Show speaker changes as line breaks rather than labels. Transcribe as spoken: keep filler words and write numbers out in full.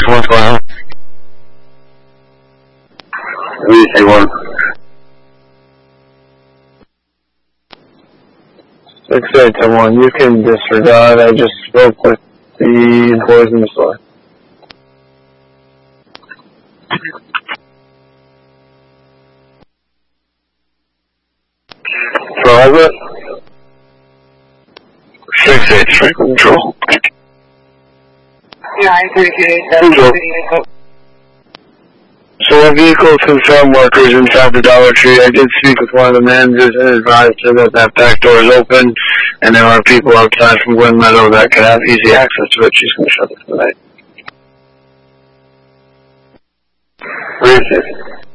What's going on? three three one. six eight two one. You can disregard. I just spoke with the employees in the store. Private. six eight three control.
Yeah, I appreciate that.
So a vehicle confirmed workers inside the Dollar Tree. I did speak with one of the managers and advised her that that back door is open and there are people outside from Glen Meadow that could have easy access to it. She's going to shut it tonight. Where is it?